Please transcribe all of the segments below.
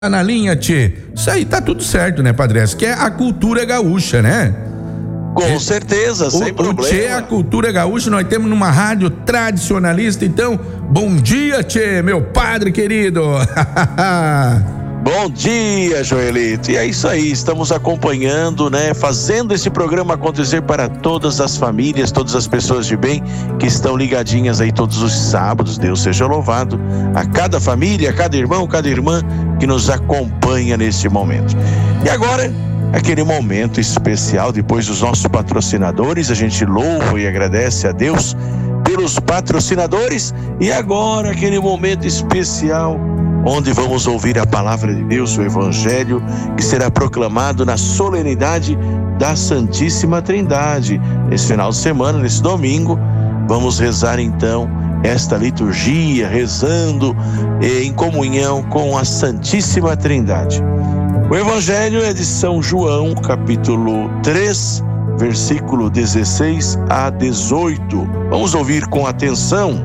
na linha, tchê. Isso aí tá tudo certo, né, Padre? Que é a cultura gaúcha, né? Com certeza, sem problema. O tchê é a cultura gaúcha, nós temos numa rádio tradicionalista, então, bom dia, tchê, meu padre querido. Bom dia, Joelito. E é isso aí, estamos acompanhando, né, fazendo esse programa acontecer para todas as famílias, todas as pessoas de bem que estão ligadinhas aí todos os sábados. Deus seja louvado a cada família, a cada irmão, cada irmã que nos acompanha neste momento. E agora, aquele momento especial, depois dos nossos patrocinadores, a gente louva e agradece a Deus pelos patrocinadores. E agora, aquele momento especial onde vamos ouvir a palavra de Deus, o Evangelho, que será proclamado na solenidade da Santíssima Trindade. Nesse final de semana, nesse domingo, vamos rezar então esta liturgia, rezando em comunhão com a Santíssima Trindade. O Evangelho é de São João, capítulo 3, versículo 16 a 18. Vamos ouvir com atenção.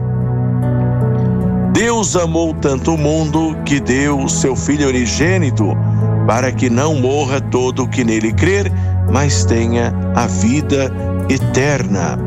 Deus amou tanto o mundo que deu o seu Filho unigênito, para que não morra todo o que nele crer, mas tenha a vida eterna.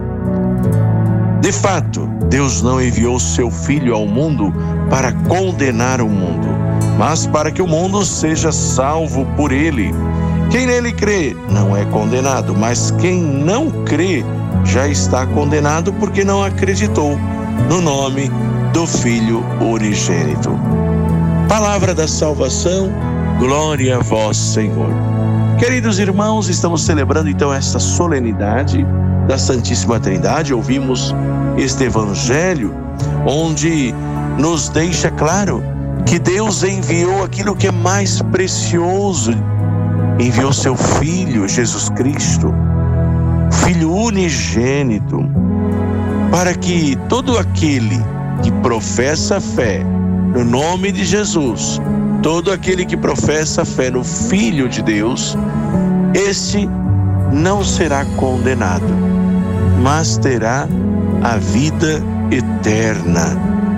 De fato, Deus não enviou seu Filho ao mundo para condenar o mundo, mas para que o mundo seja salvo por ele. Quem nele crê não é condenado, mas quem não crê já está condenado porque não acreditou no nome do Filho unigênito. Palavra da salvação, glória a vós, Senhor. Queridos irmãos, estamos celebrando então esta solenidade da Santíssima Trindade. Ouvimos este Evangelho onde nos deixa claro que Deus enviou aquilo que é mais precioso, enviou seu Filho, Jesus Cristo, Filho unigênito, para que todo aquele que professa fé no nome de Jesus, todo aquele que professa fé no Filho de Deus, este não será condenado, mas terá a vida eterna.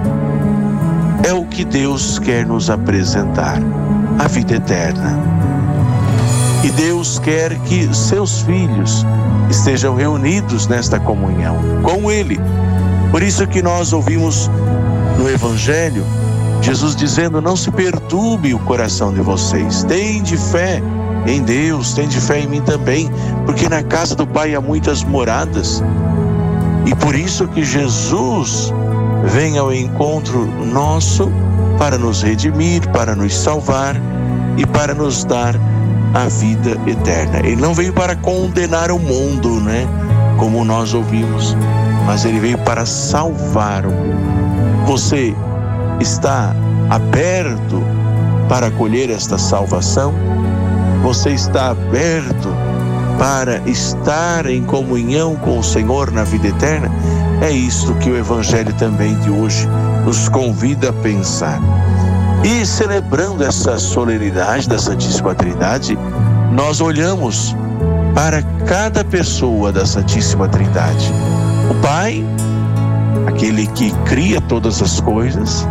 É o que Deus quer nos apresentar, a vida eterna. E Deus quer que seus filhos estejam reunidos nesta comunhão com Ele. Por isso que nós ouvimos no Evangelho Jesus dizendo: não se perturbe o coração de vocês, tende fé em Deus, tende fé em mim também, porque na casa do Pai há muitas moradas. E por isso que Jesus vem ao encontro nosso para nos redimir, para nos salvar e para nos dar a vida eterna. Ele não veio para condenar o mundo, né? Como nós ouvimos, mas ele veio para salvar o mundo. Você está aberto para acolher esta salvação? Você está aberto para estar em comunhão com o Senhor na vida eterna? É isso que o Evangelho também de hoje nos convida a pensar. E celebrando essa solenidade da Santíssima Trindade, nós olhamos para cada pessoa da Santíssima Trindade. O Pai, aquele que cria todas as coisas,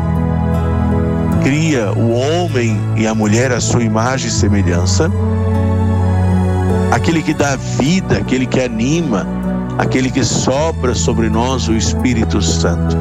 cria o homem e a mulher à sua imagem e semelhança, aquele que dá vida, aquele que anima, aquele que sopra sobre nós o Espírito Santo.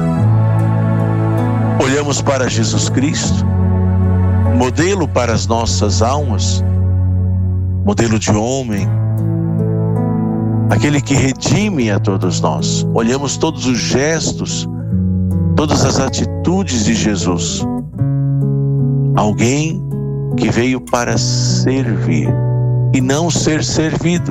Olhamos para Jesus Cristo, modelo para as nossas almas, modelo de homem, aquele que redime a todos nós. Olhamos todos os gestos, todas as atitudes de Jesus. Alguém que veio para servir e não ser servido.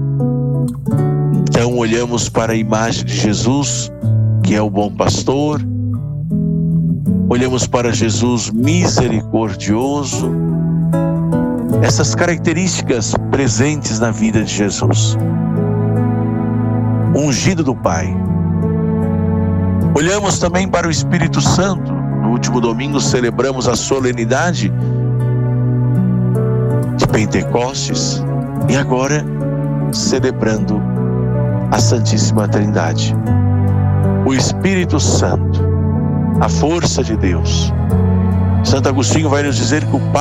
Então olhamos para a imagem de Jesus, que é o bom pastor. Olhamos para Jesus misericordioso. Essas características presentes na vida de Jesus. Ungido do Pai. Olhamos também para o Espírito Santo. No último domingo celebramos a solenidade de Pentecostes e agora celebrando a Santíssima Trindade. O Espírito Santo, a força de Deus, Santo Agostinho vai nos dizer que o